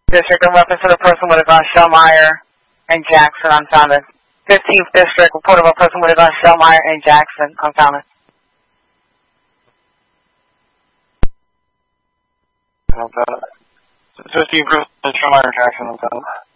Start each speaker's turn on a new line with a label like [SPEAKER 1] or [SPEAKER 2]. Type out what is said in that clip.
[SPEAKER 1] District, in reference to the person with a gun, Shellmeyer and Jackson, unfounded. 15th District, report of a person with a gun, Shellmeyer and Jackson, unfounded.
[SPEAKER 2] Unfounded. 15th person, Shellmeyer and Jackson, unfounded.